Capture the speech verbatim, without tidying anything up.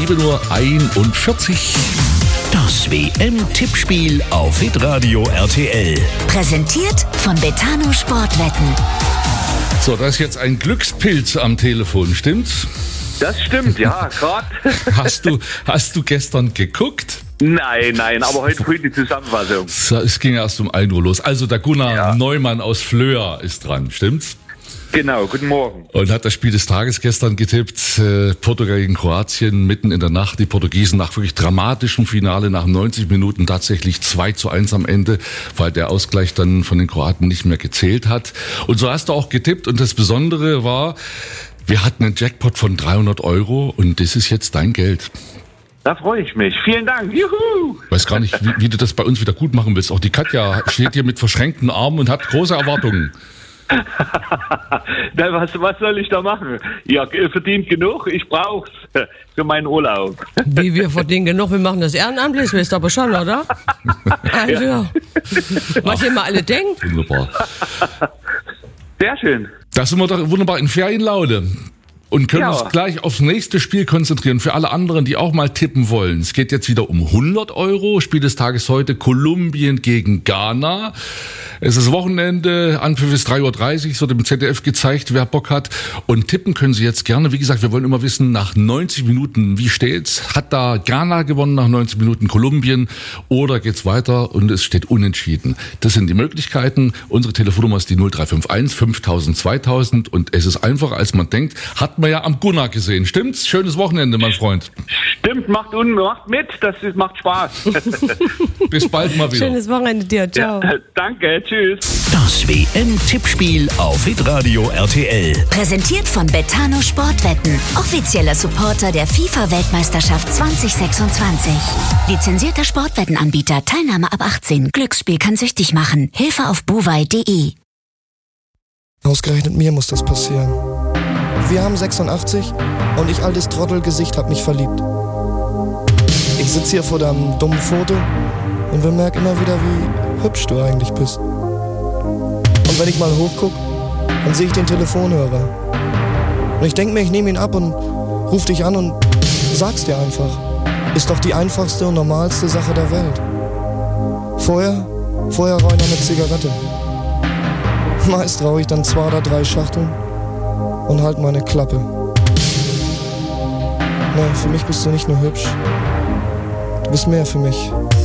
sieben Uhr einundvierzig. Das W M-Tippspiel auf Hitradio R T L. Präsentiert von Betano Sportwetten. So, da ist jetzt ein Glückspilz am Telefon, stimmt's? Das stimmt, ja, gerade. Hast du, hast du gestern geguckt? Nein, nein, aber heute früh die Zusammenfassung. So, es ging erst um ein Uhr los. Also der Gunnar Ja. Neumann aus Flöa ist dran, stimmt's? Genau, guten Morgen. Und hat das Spiel des Tages gestern getippt. Äh, Portugal gegen Kroatien mitten in der Nacht. Die Portugiesen nach wirklich dramatischem Finale nach neunzig Minuten tatsächlich zwei zu eins am Ende, weil der Ausgleich dann von den Kroaten nicht mehr gezählt hat. Und so hast du auch getippt. Und das Besondere war, wir hatten einen Jackpot von dreihundert Euro und das ist jetzt dein Geld. Da freue ich mich. Vielen Dank. Juhu! Ich weiß gar nicht, wie, wie du das bei uns wieder gut machen willst. Auch die Katja steht hier mit verschränkten Armen und hat große Erwartungen. Na, was, was soll ich da machen? Ja, ihr verdient genug, ich brauch's für meinen Urlaub. Wie, wir verdienen genug, wir machen das ehrenamtlich, wisst ihr aber schon, oder? Also, ja. Was ihr mal alle denkt. Wunderbar. Sehr schön. Da sind wir doch wunderbar in Ferienlaune. Und können Ja. uns gleich aufs nächste Spiel konzentrieren. Für alle anderen, die auch mal tippen wollen. Es geht jetzt wieder um hundert Euro. Spiel des Tages heute Kolumbien gegen Ghana. Es ist Wochenende, Anpfiff ist drei Uhr dreißig, es wird im Z D F gezeigt, wer Bock hat. Und tippen können Sie jetzt gerne. Wie gesagt, wir wollen immer wissen, nach neunzig Minuten, wie steht's? Hat da Ghana gewonnen nach neunzig Minuten, Kolumbien? Oder geht's weiter und es steht unentschieden? Das sind die Möglichkeiten. Unsere Telefonnummer ist die null drei fünf eins fünftausend zweitausend. Und es ist einfacher, als man denkt. Hat man ja am Gunnar gesehen. Stimmt's? Schönes Wochenende, mein Freund. Stimmt, macht, un, macht mit, das ist, macht Spaß. Bis bald mal wieder. Schönes Wochenende dir, ciao. Ja, danke, tschüss. Das W M-Tippspiel auf Hitradio R T L. Präsentiert von Betano Sportwetten. Offizieller Supporter der FIFA-Weltmeisterschaft zwanzig sechsundzwanzig. Lizenzierter Sportwettenanbieter. Teilnahme ab achtzehn. Glücksspiel kann süchtig machen. Hilfe auf buwei punkt de. Ausgerechnet mir muss das passieren. Wir haben sechsundachtzig und ich, altes Trottelgesicht, hab mich verliebt. Ich sitz hier vor deinem dummen Foto und bemerk immer wieder, wie hübsch du eigentlich bist. Und wenn ich mal hochguck, dann sehe ich den Telefonhörer. Und ich denk mir, ich nehme ihn ab und ruf dich an und sag's dir einfach. Ist doch die einfachste und normalste Sache der Welt. Vorher, vorher rauche ich noch eine Zigarette. Meist rauche ich dann zwei oder drei Schachteln und halt meine Klappe. Na, für mich bist du nicht nur hübsch, du bist mehr für mich.